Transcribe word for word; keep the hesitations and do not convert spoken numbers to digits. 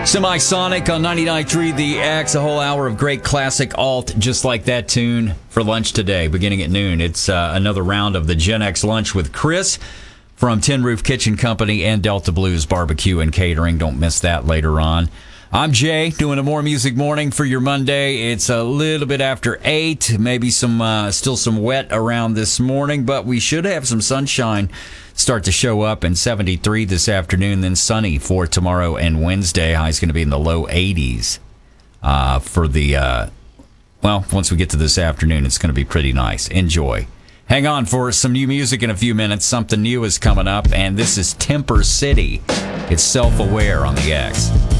Semisonic on ninety-nine point three The X, a whole hour of great classic alt just like that tune for lunch today, beginning at noon. It's uh, another round of the Gen X Lunch with Chris from Tin Roof Kitchen Company and Delta Blues Barbecue and Catering. Don't miss that later on. I'm Jay, doing a More Music Morning for your Monday. It's a little bit after eight, maybe some uh, still some wet around this morning, but we should have some sunshine start to show up, in seventy-three this afternoon, then sunny for tomorrow and Wednesday. High's going to be in the low eighties uh, for the, uh, well, once we get to this afternoon, it's going to be pretty nice. Enjoy. Hang on for some new music in a few minutes. Something new is coming up, and this is Temper City. It's Self-Aware on the X.